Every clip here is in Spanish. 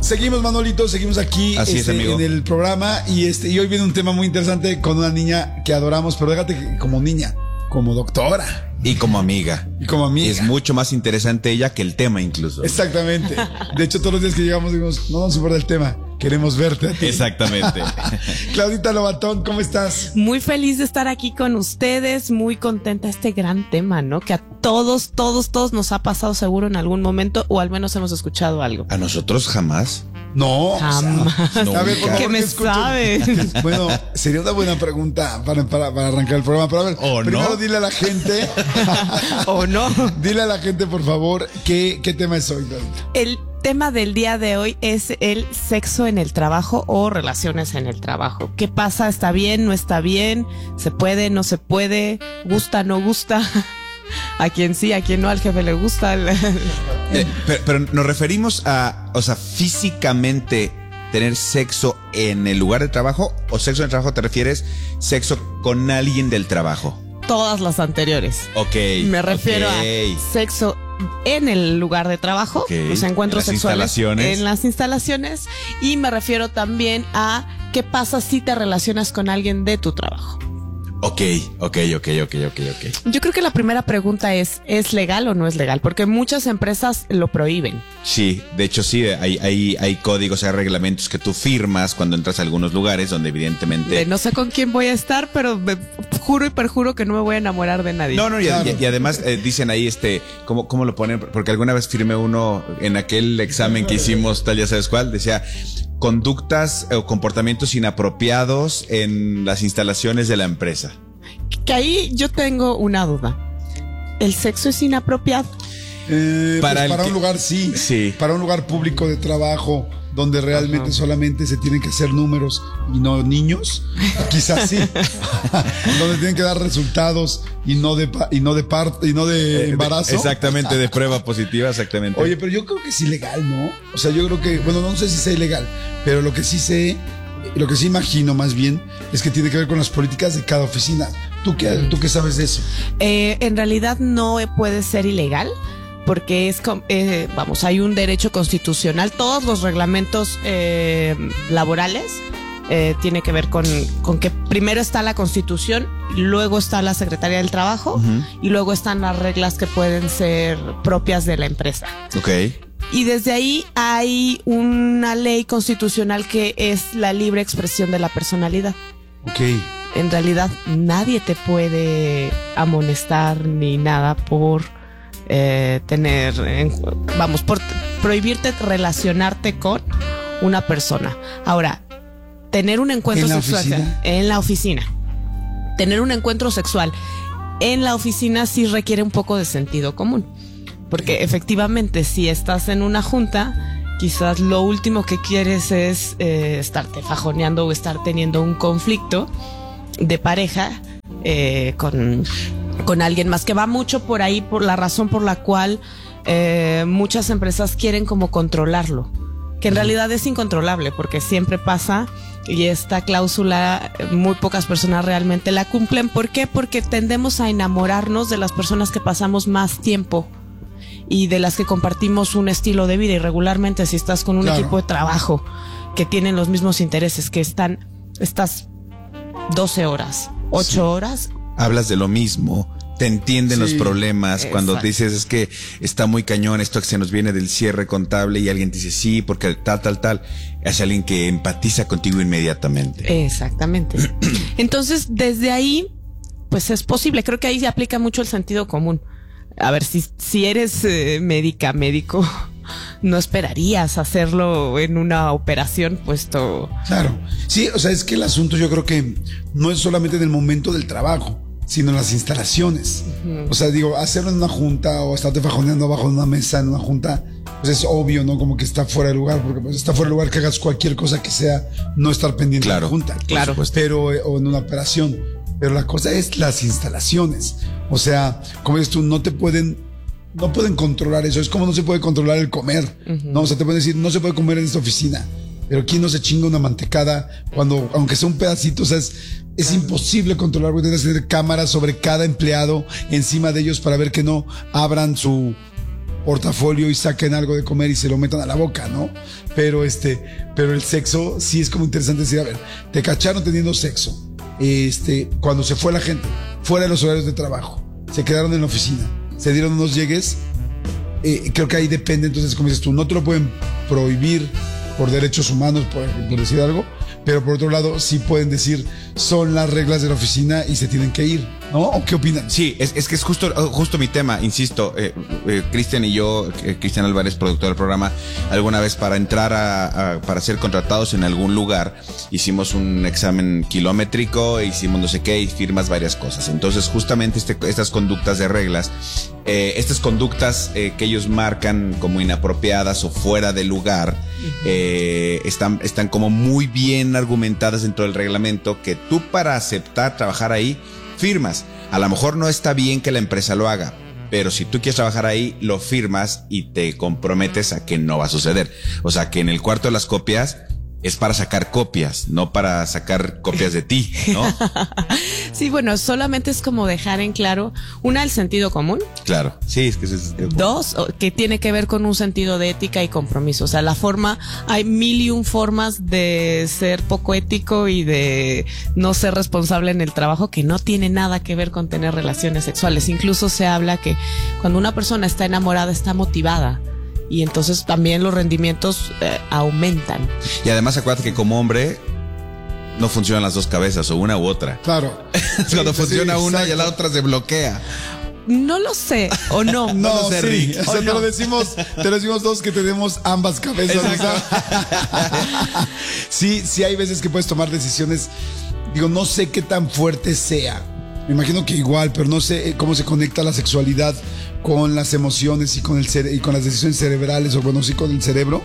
Seguimos, Manolito, seguimos aquí Así es, amigo. en el programa y hoy viene un tema muy interesante con una niña que adoramos, pero déjate que como niña, como doctora. Y como amiga. Y como amiga. Es mucho más interesante ella que el tema incluso. Exactamente. De hecho, todos los días que llegamos decimos, no nos importa el tema, queremos verte a ti. Exactamente. Claudita Lobatón, ¿cómo estás? Muy feliz de estar aquí con ustedes, muy contenta. Este gran tema, ¿no? Que a todos nos ha pasado seguro en algún momento, o al menos hemos escuchado algo. ¿A nosotros jamás? No, Jamás. A ver, por favor, ¿Qué me escuchen. sabes? Bueno, sería una buena pregunta para arrancar el programa. Pero a ver, ¿O primero no? dile a la gente. ¿O no? Dile a la gente, por favor, ¿qué tema es hoy, Claudita? El tema del día de hoy es el sexo en el trabajo o relaciones en el trabajo. ¿Qué pasa? ¿Está bien? ¿No está bien? ¿Se puede? ¿No se puede? ¿Gusta? ¿No gusta? A quien sí, a quien no, al jefe le gusta. Pero nos referimos a, o sea, físicamente tener sexo en el lugar de trabajo, o sexo en el trabajo te refieres sexo con alguien del trabajo. Todas las anteriores. Ok. Me refiero a sexo en el lugar de trabajo, los encuentros en las sexuales instalaciones. en las instalaciones, y me refiero también a qué pasa si te relacionas con alguien de tu trabajo. Ok. Yo creo que la primera pregunta ¿es legal o no es legal? Porque muchas empresas lo prohíben. Sí, de hecho sí, hay códigos, hay reglamentos que tú firmas cuando entras a algunos lugares donde evidentemente... No sé con quién voy a estar, pero me juro y perjuro que no me voy a enamorar de nadie. No, y además dicen ahí ¿cómo lo ponen? Porque alguna vez firmé uno en aquel examen que hicimos, tal ya sabes cuál, decía conductas o comportamientos inapropiados en las instalaciones de la empresa. Que ahí yo tengo una duda. ¿El sexo es inapropiado? Para un lugar sí. Para un lugar público de trabajo donde realmente solamente se tienen que hacer números y no niños, quizás sí. Donde tienen que dar resultados y no de embarazo. Exactamente, de prueba positiva, exactamente. Oye, pero yo creo que es ilegal, ¿no? O sea, yo creo que, bueno, no sé si sea ilegal, pero lo que sí imagino más bien es que tiene que ver con las políticas de cada oficina. ¿Tú qué sabes de eso? En realidad no puede ser ilegal, porque hay un derecho constitucional. Todos los reglamentos laborales tiene que ver con que primero está la Constitución, luego está la Secretaría del Trabajo, y luego están las reglas que pueden ser propias de la empresa. Ok. Y desde ahí hay una ley constitucional que es la libre expresión de la personalidad. Ok. En realidad nadie te puede amonestar ni nada por por prohibirte relacionarte con una persona. Ahora, tener un encuentro sexual en la oficina. Tener un encuentro sexual en la oficina sí requiere un poco de sentido común. Porque efectivamente, si estás en una junta, quizás lo último que quieres es estarte fajoneando o estar teniendo un conflicto de pareja con alguien más, que va mucho por ahí, por la razón por la cual muchas empresas quieren como controlarlo, que en realidad es incontrolable, porque siempre pasa, y esta cláusula muy pocas personas realmente la cumplen. ¿Por qué? Porque tendemos a enamorarnos de las personas que pasamos más tiempo y de las que compartimos un estilo de vida, y regularmente si estás con un equipo de trabajo que tienen los mismos intereses, que estás 12 horas, 8 horas. Hablas de lo mismo, te entienden los problemas. Exacto. Cuando dices es que está muy cañón esto que se nos viene del cierre contable, y alguien te dice sí, porque tal, es alguien que empatiza contigo inmediatamente. Exactamente. Entonces, desde ahí, pues es posible. Creo que ahí se aplica mucho el sentido común. A ver, si eres médico, no esperarías hacerlo en una operación puesto... Claro. Sí, o sea, es que el asunto yo creo que no es solamente en el momento del trabajo, sino en las instalaciones. O sea, digo, hacerlo en una junta o estarte fajoneando abajo de una mesa en una junta, pues es obvio, ¿no? Como que está fuera de lugar, porque pues está fuera de lugar que hagas cualquier cosa que sea no estar pendiente de la junta. Claro. Pero, o en una operación. Pero la cosa es las instalaciones. O sea, como dices tú, no pueden controlar eso. Es como no se puede controlar el comer. No, o sea, te pueden decir, no se puede comer en esta oficina. Pero ¿quién no se chinga una mantecada aunque sea un pedacito? O sea, es imposible controlar, porque tienes que tener cámaras sobre cada empleado, encima de ellos, para ver que no abran su portafolio y saquen algo de comer y se lo metan a la boca, ¿no? Pero el sexo sí es como interesante decir, a ver, te cacharon teniendo sexo, cuando se fue la gente, fuera de los horarios de trabajo, se quedaron en la oficina, se dieron unos llegues, creo que ahí depende, entonces, como dices tú, no te lo pueden prohibir por derechos humanos, por decir algo, pero por otro lado sí pueden decir, son las reglas de la oficina y se tienen que ir, ¿no? ¿O qué opinan? Sí, es que es justo mi tema, insisto. Cristian y yo, Cristian Álvarez, productor del programa, alguna vez para entrar para ser contratados en algún lugar, hicimos un examen kilométrico, hicimos no sé qué y firmas varias cosas. Entonces, justamente estas conductas de reglas, estas conductas que ellos marcan como inapropiadas o fuera de lugar, están como muy bien argumentadas dentro del reglamento, que tú para aceptar trabajar ahí firmas. A lo mejor no está bien que la empresa lo haga, pero si tú quieres trabajar ahí, lo firmas y te comprometes a que no va a suceder. O sea, que en el cuarto de las copias es para sacar copias, no para sacar copias de ti, ¿no? Sí, bueno, solamente es como dejar en claro, una, el sentido común. Claro, sí, es que es dos, que tiene que ver con un sentido de ética y compromiso. O sea, hay 1001 formas de ser poco ético y de no ser responsable en el trabajo, que no tiene nada que ver con tener relaciones sexuales. Incluso se habla que cuando una persona está enamorada, está motivada. Y entonces también los rendimientos aumentan. Y además acuérdate que como hombre no funcionan las dos cabezas, o una u otra. Claro. Cuando funciona una exacto. y la otra se bloquea. No lo sé, o no. No lo sé, sí. Rick. O sea, te lo decimos todos que tenemos ambas cabezas. Sí, hay veces que puedes tomar decisiones. Digo, no sé qué tan fuerte sea. Me imagino que igual, pero no sé cómo se conecta la sexualidad con las emociones y con las decisiones cerebrales, o bueno, sí con el cerebro.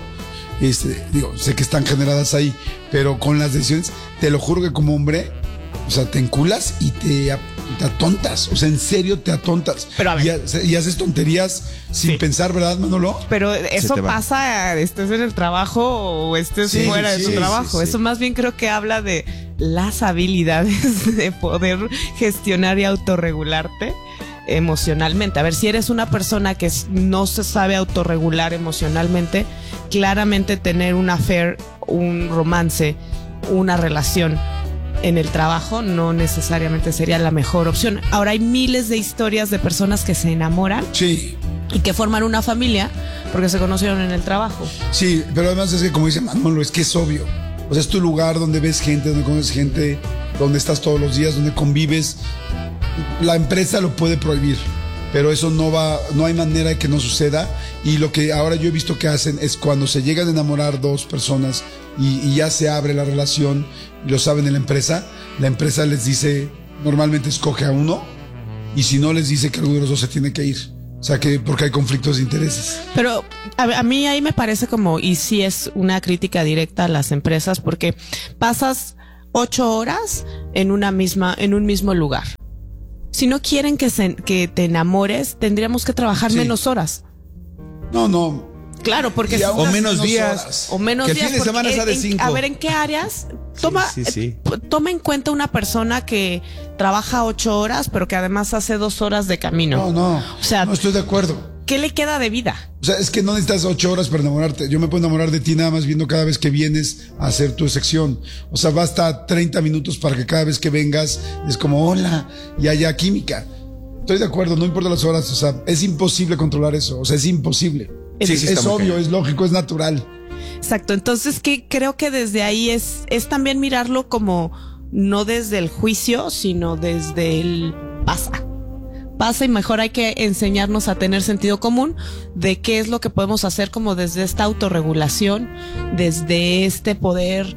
Digo, sé que están generadas ahí, pero con las decisiones, te lo juro que como hombre, o sea, te enculas y te atontas. O sea, en serio te atontas. Pero a ver. Y haces tonterías sin pensar, ¿verdad, Manolo? Pero eso pasa, estés en el trabajo o estés fuera de tu trabajo. Sí. Eso más bien creo que habla de las habilidades de poder gestionar y autorregularte emocionalmente. A ver, si eres una persona que no se sabe autorregular emocionalmente, claramente tener un affair, un romance, una relación en el trabajo no necesariamente sería la mejor opción. Ahora hay miles de historias de personas que se enamoran y que forman una familia porque se conocieron en el trabajo. Sí, pero además es que, como dice Manolo, es que es obvio. O sea, es tu lugar donde ves gente, donde conoces gente, donde estás todos los días, donde convives. La empresa lo puede prohibir, pero eso no hay manera de que no suceda. Y lo que ahora yo he visto que hacen es cuando se llegan a enamorar dos personas y ya se abre la relación, y lo saben en la empresa les dice, normalmente escoge a uno, y si no les dice que alguno de los dos se tiene que ir. O sea, que porque hay conflictos de intereses. Pero a mí ahí me parece como, y sí es una crítica directa a las empresas, porque pasas 8 horas en un mismo lugar. Si no quieren que te enamores, tendríamos que trabajar menos horas. No. Claro, porque o menos días. Horas. O menos que días. el fin de semana sea de 5. A ver, ¿en qué áreas? Toma en cuenta una persona que trabaja 8 horas, pero que además hace 2 horas de camino. No. O sea, no estoy de acuerdo. ¿Qué le queda de vida? O sea, es que no necesitas 8 horas para enamorarte. Yo me puedo enamorar de ti nada más viendo cada vez que vienes a hacer tu sección. O sea, basta 30 minutos para que cada vez que vengas es como hola y haya química. Estoy de acuerdo, no importa las horas. O sea, es imposible controlar eso. O sea, es imposible. Es obvio, es lógico, es natural. Exacto. Entonces, que creo que desde ahí es también mirarlo como no desde el juicio, sino desde el pasa, y mejor hay que enseñarnos a tener sentido común de qué es lo que podemos hacer como desde esta autorregulación, desde este poder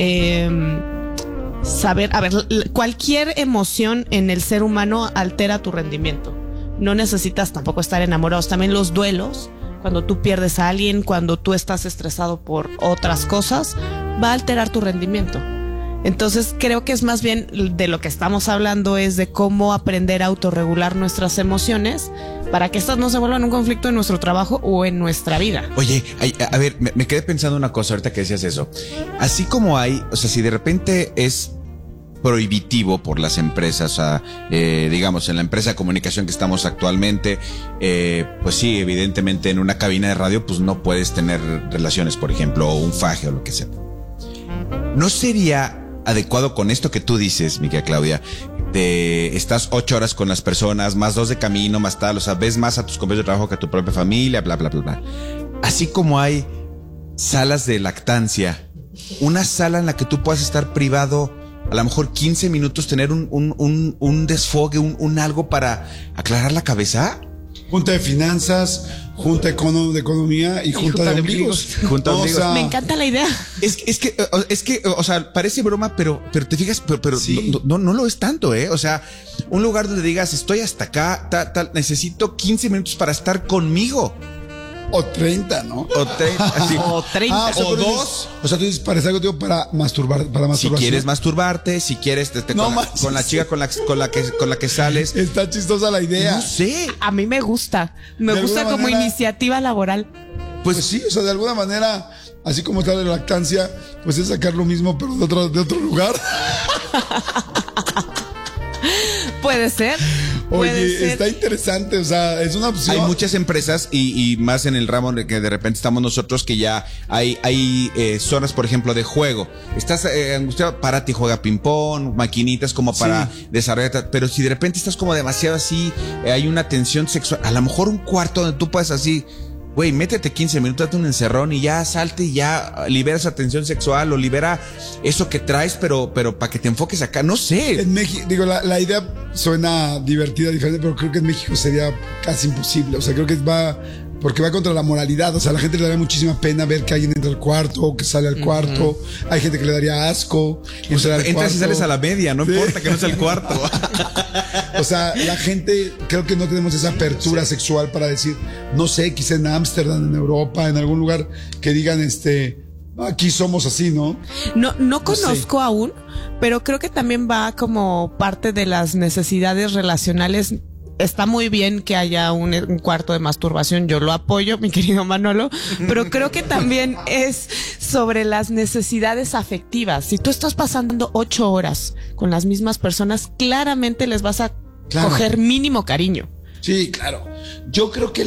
saber, a ver, cualquier emoción en el ser humano altera tu rendimiento. No necesitas tampoco estar enamorados. También los duelos, cuando tú pierdes a alguien, cuando tú estás estresado por otras cosas, va a alterar tu rendimiento. Entonces creo que es más bien de lo que estamos hablando, es de cómo aprender a autorregular nuestras emociones para que estas no se vuelvan un conflicto en nuestro trabajo o en nuestra vida. Oye, a ver, me quedé pensando una cosa ahorita que decías eso. Así como hay, o sea, si de repente es prohibitivo por las empresas, o sea, digamos, en la empresa de comunicación que estamos actualmente, pues sí, evidentemente en una cabina de radio, pues no puedes tener relaciones, por ejemplo, o un faje o lo que sea. ¿No sería adecuado con esto que tú dices, mi querida Claudia, de estás 8 horas con las personas, más 2 de camino, más tal, o sea, ves más a tus compañeros de trabajo que a tu propia familia, bla, bla, bla, bla? Así como hay salas de lactancia, una sala en la que tú puedas estar privado a lo mejor 15 minutos, tener un desfogue, un algo para aclarar la cabeza. Junta de finanzas, junta de economía y junta de ombligos. Junta de ombligos. Me encanta la idea. Es que, o sea, parece broma, pero te fijas, pero sí. no lo es tanto, O sea, un lugar donde digas, estoy hasta acá, tal, necesito 15 minutos para estar conmigo. O 30, ¿no? O 30. Así. O 30. O 2. O sea, tú dices, para algo digo para masturbar, Si quieres masturbarte, si quieres con la chica con la que sales. Está chistosa la idea. No sé. A mí me gusta. Me gusta como iniciativa laboral. Pues sí, o sea, de alguna manera, así como está la lactancia, pues es sacar lo mismo, pero de otro lugar. Puede ser. Oye, está interesante, o sea, es una opción. Hay muchas empresas y más en el ramo de que de repente estamos nosotros, que ya hay zonas, por ejemplo, de juego. Estás angustiado, párate y juega ping-pong, maquinitas como para desarrollar. Pero si de repente estás como demasiado así, hay una tensión sexual, a lo mejor un cuarto donde tú puedes así, güey, métete 15 minutos, date un encerrón y ya salte y ya libera esa tensión sexual o libera eso que traes, pero para que te enfoques acá, no sé. En México, digo, la idea suena divertida, diferente, pero creo que en México sería casi imposible. O sea, creo que porque va contra la moralidad. O sea, a la gente le daría muchísima pena ver que alguien entra al cuarto o que sale al cuarto. Hay gente que le daría asco. Entras y sales a la media, no importa que no sea el cuarto. O sea, la gente, creo que no tenemos esa apertura sexual para decir, no sé, quizá en Ámsterdam, en Europa, en algún lugar que digan, aquí somos así, ¿no? No conozco aún, pero creo que también va como parte de las necesidades relacionales. Está muy bien que haya un cuarto de masturbación, yo lo apoyo, mi querido Manolo, pero creo que también es sobre las necesidades afectivas. Si tú estás pasando 8 horas con las mismas personas, claramente les vas a coger mínimo cariño. Sí, claro. Yo creo que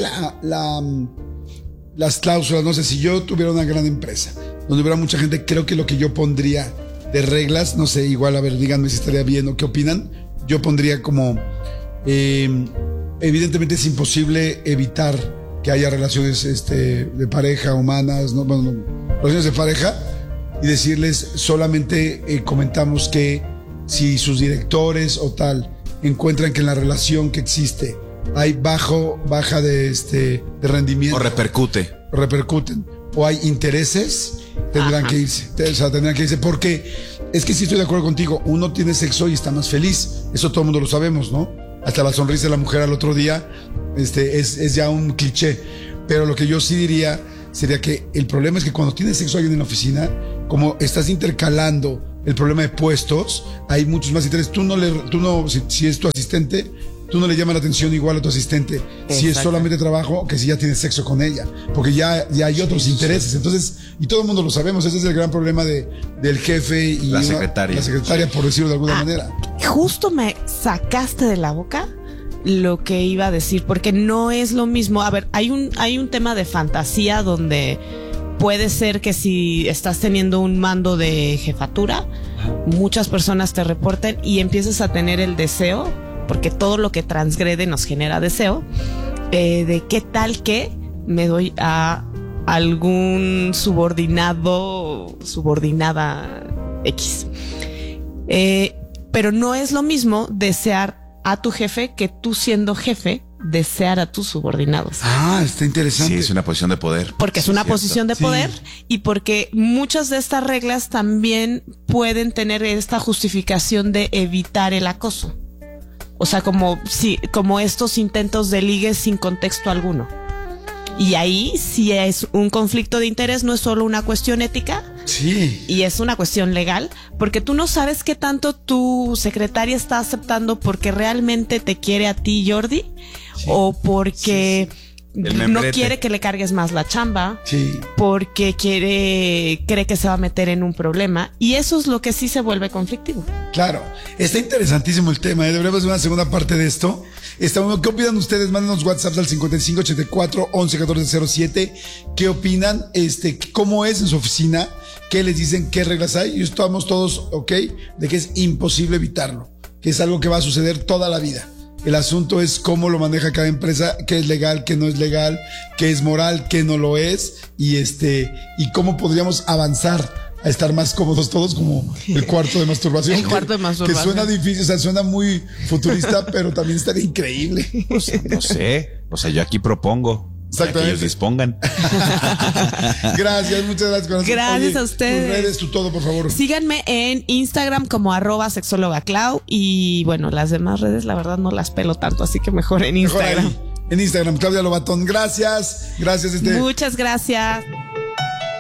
las cláusulas, no sé, si yo tuviera una gran empresa donde hubiera mucha gente, creo que lo que yo pondría de reglas, no sé, igual, a ver, díganme si estaría bien o qué opinan. Yo pondría como evidentemente es imposible evitar que haya relaciones de pareja humanas, ¿no? Bueno, relaciones de pareja, y decirles solamente comentamos que si sus directores o tal encuentran que en la relación que existe hay baja de rendimiento o repercuten o hay intereses, tendrán que irse. O sea, tendrán que irse, porque es que sí estoy de acuerdo contigo, uno tiene sexo y está más feliz, eso todo el mundo lo sabemos, ¿no? Hasta la sonrisa de la mujer al otro día es ya un cliché. Pero lo que yo sí diría sería que el problema es que cuando tienes sexo alguien en la oficina, como estás intercalando el problema de puestos, hay muchos más intereses. Si es tu asistente, tú no le llamas la atención igual a tu asistente si es solamente trabajo que si ya tienes sexo con ella, porque ya hay otros intereses. Entonces, y todo el mundo lo sabemos, ese es el gran problema del jefe y la secretaria, por decirlo de alguna manera. Justo me sacaste de la boca lo que iba a decir, porque no es lo mismo. A ver, hay un tema de fantasía donde puede ser que si estás teniendo un mando de jefatura, muchas personas te reporten y empieces a tener el deseo, porque todo lo que transgrede nos genera deseo, de qué tal que me doy a algún subordinada X. Pero no es lo mismo desear a tu jefe que tú, siendo jefe, desear a tus subordinados. Está interesante. Sí, es una posición de poder. Porque es una posición de poder, y porque muchas de estas reglas también pueden tener esta justificación de evitar el acoso. O sea, como estos intentos de ligue sin contexto alguno. Y ahí sí es un conflicto de interés, no es solo una cuestión ética. Sí. Y es una cuestión legal, porque tú no sabes qué tanto tu secretaria está aceptando porque realmente te quiere a ti, Jordi, o porque no quiere que le cargues más la chamba, Sí. porque cree que se va a meter en un problema, y eso es lo que sí se vuelve conflictivo. Claro, está interesantísimo el tema, deberíamos hacer una segunda parte de esto. ¿Qué opinan ustedes? Mándenos WhatsApp al 5584 11 14 07. ¿Qué opinan? ¿Cómo es en su oficina? ¿Qué les dicen? ¿Qué reglas hay? Y estamos todos, ok, de que es imposible evitarlo, que es algo que va a suceder toda la vida. El asunto es cómo lo maneja cada empresa, qué es legal, qué no es legal, qué es moral, qué no lo es, y cómo podríamos avanzar a estar más cómodos todos, como el cuarto de masturbación. El cuarto de masturbación. Que suena difícil, o sea, suena muy futurista, pero también estaría increíble. Pues, no sé. O sea, yo aquí propongo. Exactamente. Que ellos dispongan. Gracias, muchas gracias. Corazón. Gracias a ustedes. Tus redes, tu todo, por favor. Síganme en Instagram como @sexólogaclau, y bueno, las demás redes la verdad no las pelo tanto, así que mejor en Instagram. Mejor ahí, en Instagram, Claudia Lobatón. Gracias. Gracias. Muchas gracias.